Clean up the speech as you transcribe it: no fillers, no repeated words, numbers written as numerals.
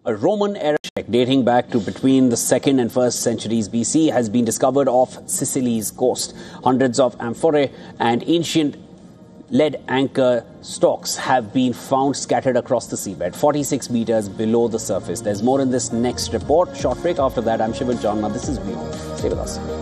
A Roman era ship dating back to between the 2nd and 1st centuries BC has been discovered off Sicily's coast. Hundreds of amphorae and ancient lead anchor stalks have been found scattered across the seabed, 46 meters below the surface. There's more in this next report. Short break after that. I'm Shivan Chandna. This is WION. Stay with us.